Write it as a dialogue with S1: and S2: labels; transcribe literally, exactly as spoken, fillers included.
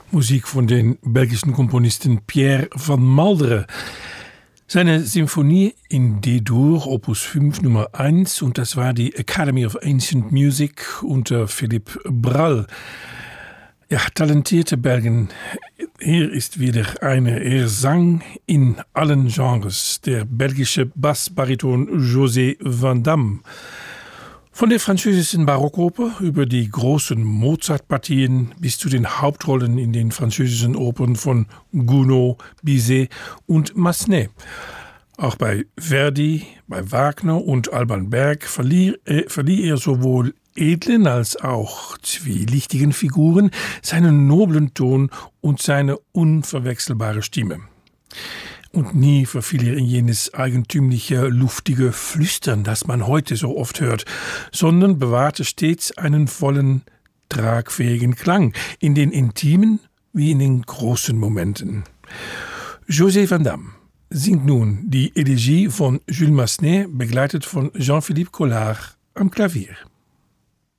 S1: Musik von den belgischen Komponisten Pierre van Malderen. Seine Symphonie in D-Dur, Opus fünf Nummer eins, und das war die Academy of Ancient Music unter Philippe Brall. Ja, talentierte Belgen. Hier ist wieder eine. Er sang in allen Genres. Der belgische Bassbariton José Van Damme. Von der französischen Barockoper über die großen Mozart-Partien bis zu den Hauptrollen in den französischen Opern von Gounod, Bizet und Massenet. Auch bei Verdi, bei Wagner und Alban Berg verlieh, äh, verlieh er sowohl edlen als auch zwielichtigen Figuren seinen noblen Ton und seine unverwechselbare Stimme. Und nie verfiel er in jenes eigentümliche, luftige Flüstern, das man heute so oft hört, sondern bewahrte stets einen vollen, tragfähigen Klang, in den intimen wie in den großen Momenten. José Van Damme singt nun die Elegie von Jules Massenet, begleitet von Jean-Philippe Collard am Klavier.